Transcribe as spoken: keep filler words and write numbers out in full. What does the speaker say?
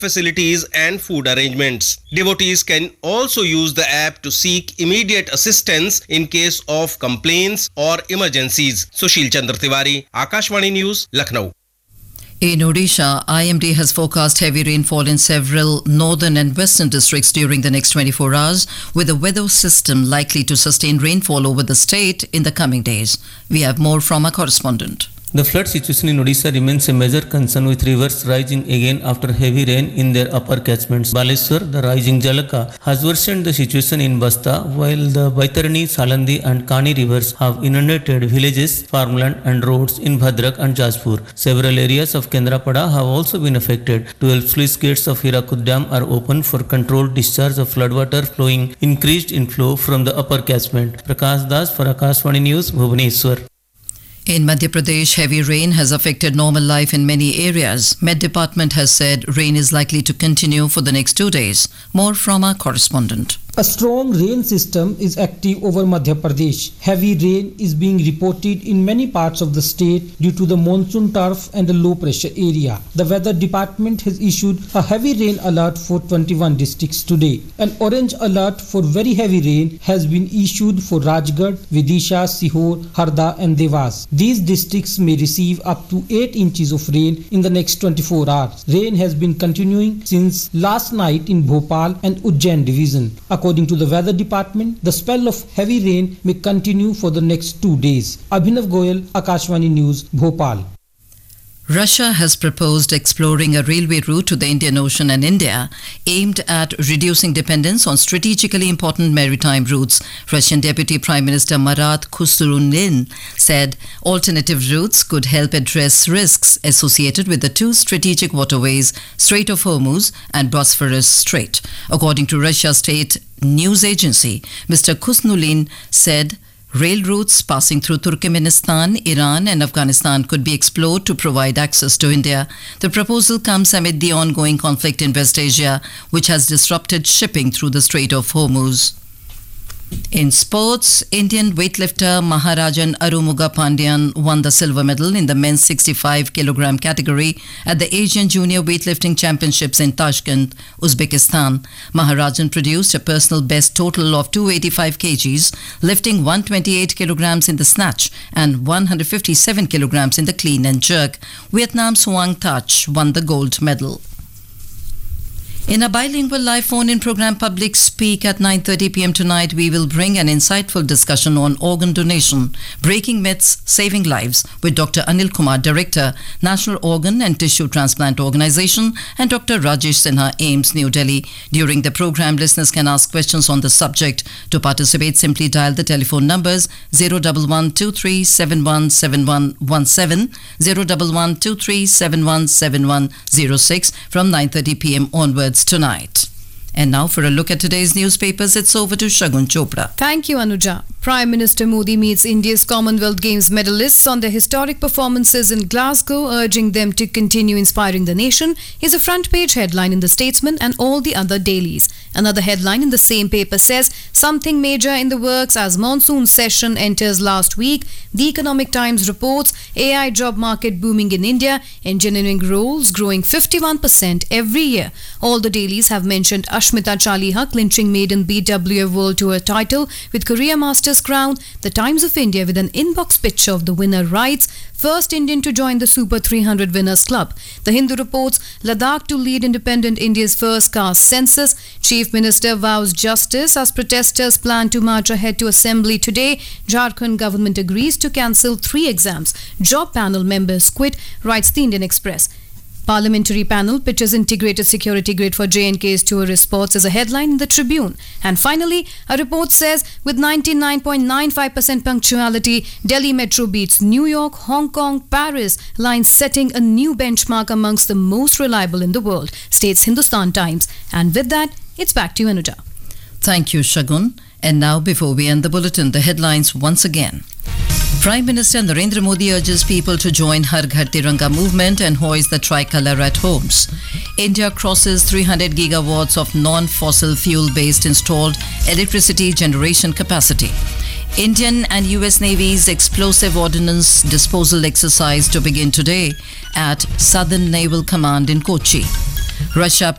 facilities and food arrangements. Devotees can also use the app to seek immediate assistance in case of complaints or emergencies. Sushil Chandra Tiwari, Akashvani News, Lucknow. In Odisha, I M D has forecast heavy rainfall in several northern and western districts during the next twenty-four hours, with the weather system likely to sustain rainfall over the state in the coming days. We have more from our correspondent. The flood situation in Odisha remains a major concern, with rivers rising again after heavy rain in their upper catchments. Baleswar, the rising Jalaka, has worsened the situation in Basta, while the Baitarani, Salandi and Kani rivers have inundated villages, farmland and roads in Bhadrak and Jajpur. Several areas of Kendrapada have also been affected. twelve sluice gates of Hirakud Dam are open for controlled discharge of floodwater flowing increased inflow from the upper catchment. Prakash Das for Akashvani News, Bhubaneswar. In Madhya Pradesh, heavy rain has affected normal life in many areas. Met Department has said rain is likely to continue for the next two days. More from our correspondent. A strong rain system is active over Madhya Pradesh. Heavy rain is being reported in many parts of the state due to the monsoon turf and the low pressure area. The weather department has issued a heavy rain alert for twenty-one districts today. An orange alert for very heavy rain has been issued for Rajgarh, Vidisha, Sihor, Harda and Devas. These districts may receive up to eight inches of rain in the next twenty-four hours. Rain has been continuing since last night in Bhopal and Ujjain division. According to the weather department, the spell of heavy rain may continue for the next two days. Abhinav Goyal, Akashvani News, Bhopal. Russia has proposed exploring a railway route to the Indian Ocean and India aimed at reducing dependence on strategically important maritime routes. Russian Deputy Prime Minister Marat Khusrunlin said alternative routes could help address risks associated with the two strategic waterways, Strait of Hormuz and Bosphorus Strait. According to Russia's state news agency, Mister Khusrunlin said rail routes passing through Turkmenistan, Iran and Afghanistan could be explored to provide access to India. The proposal comes amid the ongoing conflict in West Asia, which has disrupted shipping through the Strait of Hormuz. In sports, Indian weightlifter Maharajan Arumuga Pandyan won the silver medal in the men's sixty-five kilogram category at the Asian Junior Weightlifting Championships in Tashkent, Uzbekistan. Maharajan produced a personal best total of two hundred eighty-five kilograms, lifting one hundred twenty-eight kilograms in the snatch and one hundred fifty-seven kilograms in the clean and jerk. Vietnam's Hoang Thach won the gold medal. In a bilingual live phone-in program Public Speak at nine thirty p m tonight, we will bring an insightful discussion on organ donation, breaking myths, saving lives with Doctor Anil Kumar, Director, National Organ and Tissue Transplant Organization, and Doctor Rajesh Sinha, AIMS, New Delhi. During the program, listeners can ask questions on the subject. To participate, simply dial the telephone numbers zero one one two three seven one seven one one seven, zero one one two three seven one seven one zero six from nine thirty p m onwards tonight. And now for a look at today's newspapers, it's over to Shagun Chopra. Thank you, Anuja. Prime Minister Modi meets India's Commonwealth Games medalists on their historic performances in Glasgow, urging them to continue inspiring the nation, is a front-page headline in The Statesman and all the other dailies. Another headline in the same paper says, something major in the works as monsoon session enters last week. The Economic Times reports, A I job market booming in India, engineering roles growing fifty-one percent every year. All the dailies have mentioned Ashmita Chaliha clinching maiden B W F World Tour title with Career Masters crown. The Times of India with an inbox picture of the winner writes, first Indian to join the Super three hundred Winners Club. The Hindu reports, Ladakh to lead independent India's first caste census. Chief Minister vows justice as protesters plan to march ahead to Assembly today. Jharkhand government agrees to cancel three exams. Job panel members quit, writes the Indian Express. Parliamentary panel pitches integrated security grid for J and K's tourist spots as a headline in the Tribune. And finally, a report says with ninety-nine point nine five percent punctuality, Delhi Metro beats New York, Hong Kong, Paris, lines setting a new benchmark amongst the most reliable in the world, states Hindustan Times. And with that, it's back to you, Anuja. Thank you, Shagun. And now, before we end the bulletin, the headlines once again. Prime Minister Narendra Modi urges people to join Har Ghar Tiranga movement and hoist the tricolour at homes. India crosses three hundred gigawatts of non-fossil fuel-based installed electricity generation capacity. Indian and U S Navy's explosive ordnance disposal exercise to begin today at Southern Naval Command in Kochi. Russia